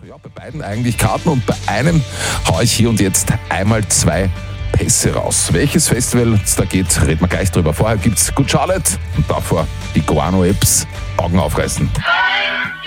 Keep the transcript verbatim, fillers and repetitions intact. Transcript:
ja, bei beiden eigentlich Karten und bei einem haue ich hier und jetzt einmal zwei Pässe raus. Welches Festival es da geht, reden wir gleich drüber. Vorher gibt's Good Charlotte und davor die Guano Apps. Augen aufreißen.